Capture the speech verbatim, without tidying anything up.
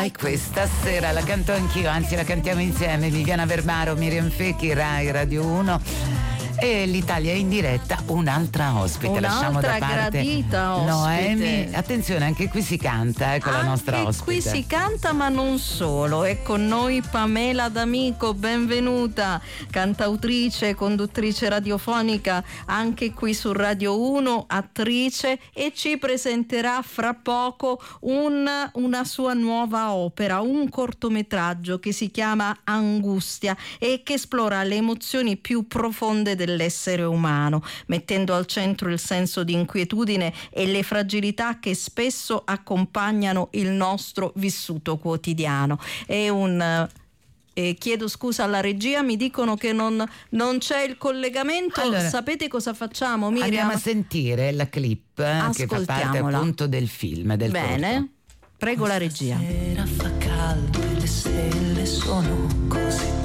E questa sera la canto anch'io, anzi la cantiamo insieme, Viviana Verbaro, Miriam Fecchi, Rai Radio uno. E l'Italia in diretta, un'altra ospite. Un'altra Lasciamo da parte gradita ospite. Noemi. Attenzione, anche qui si canta, eh, con anche la nostra ospite. Qui si canta, ma non solo. È con noi Pamela D'Amico, benvenuta, cantautrice, conduttrice radiofonica, anche qui su Radio uno, attrice, e ci presenterà fra poco un, una sua nuova opera, un cortometraggio che si chiama Angustia e che esplora le emozioni più profonde dell'essere umano, mettendo al centro il senso di inquietudine e le fragilità che spesso accompagnano il nostro vissuto quotidiano. È un eh, chiedo scusa alla regia, mi dicono che non, non c'è il collegamento. Allora, sapete cosa facciamo, Miriam? Andiamo a sentire la clip eh, che fa parte appunto del film, del Bene, corto. Prego la regia. Sera fa caldo e le stelle sono